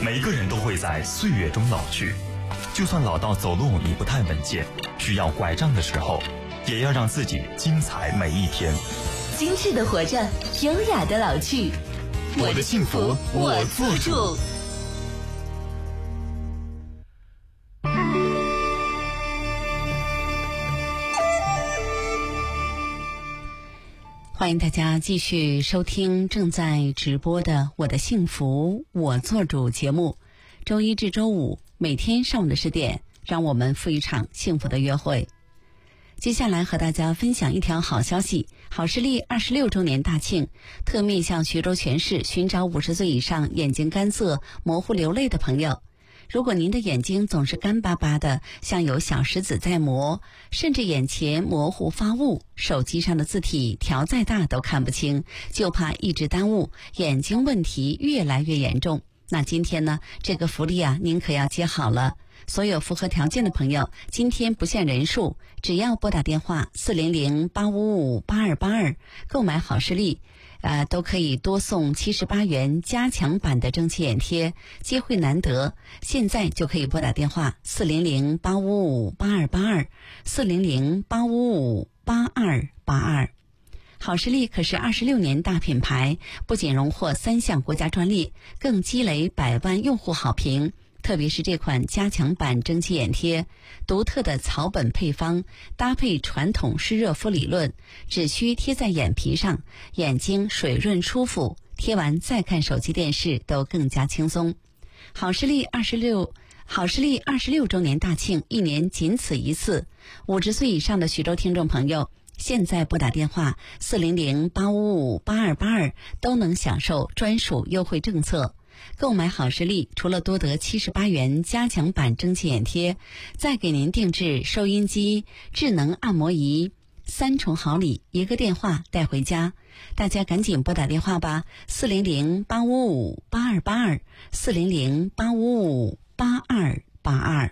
每个人都会在岁月中老去，就算老到走路你不太稳健，需要拐杖的时候，也要让自己精彩每一天。 精致的活着，优雅的老去。 我的幸福我做主。 欢迎大家继续收听正在直播的我的幸福我做主节目，周一至周五每天上午的10点，让我们赴一场幸福的约会。接下来和大家分享一条好消息，好视力26周年大庆，特面向徐州全市寻找50岁以上眼睛干涩、模糊流泪的朋友。如果您的眼睛总是干巴巴的，像有小石子在磨，甚至眼前模糊发雾，手机上的字体调再大都看不清，就怕一直耽误，眼睛问题越来越严重。那今天呢，这个福利啊，您可要接好了。所有符合条件的朋友，今天不限人数，只要拨打电话400-855-8282购买好视力，都可以多送78元加强版的蒸汽眼贴，机会难得，现在就可以拨打电话400-855-8282 400-855-8282。好视力可是26年大品牌，不仅荣获3项国家专利，更积累100万用户好评。特别是这款加强版蒸汽眼贴，独特的草本配方搭配传统湿热敷理论，只需贴在眼皮上，眼睛水润舒服，贴完再看手机电视都更加轻松。好视力26周年大庆，一年仅此一次，50岁以上的徐州听众朋友，现在拨打电话400-855-8282都能享受专属优惠政策。购买好视力，除了多得78元加强版蒸汽眼贴，再给您定制收音机、智能按摩仪，3重好礼，1个电话带回家。大家赶紧拨打电话吧，400-855-8282 400-855-8282。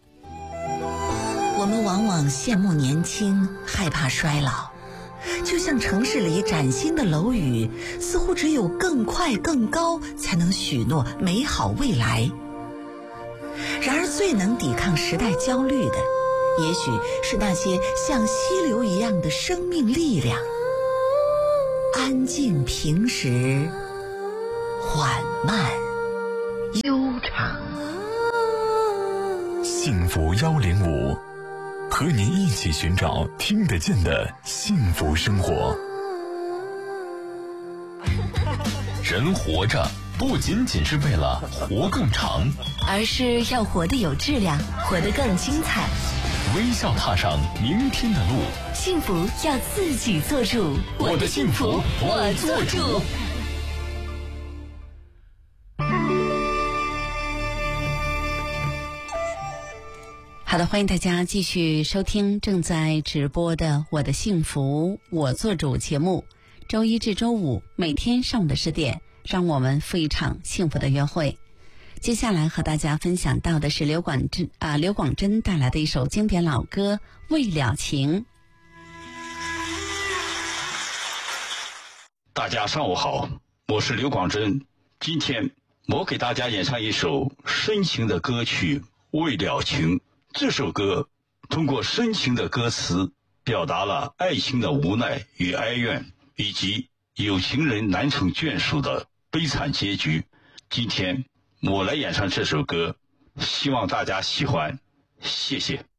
我们往往羡慕年轻，害怕衰老，就像城市里崭新的楼宇，似乎只有更快更高才能许诺美好未来。然而最能抵抗时代焦虑的，也许是那些像溪流一样的生命力量，安静平实，缓慢悠长。 幸福105，和您一起寻找听得见的幸福生活。人活着不仅仅是为了活更长， 而是要活得有质量，活得更精彩。 微笑踏上明天的路， 幸福要自己做主。 我的幸福我做主。 好的，欢迎大家继续收听正在直播的我的幸福我做主节目，周一至周五每天上午的10点，让我们赴一场幸福的约会。接下来和大家分享到的是刘广珍带来的一首经典老歌《未了情》。 大家上午好，我是刘广珍。今天我给大家演唱一首深情的歌曲《未了情》。这首歌通过深情的歌词，表达了爱情的无奈与哀怨，以及有情人难成眷属的悲惨结局。今天我来演唱这首歌，希望大家喜欢，谢谢。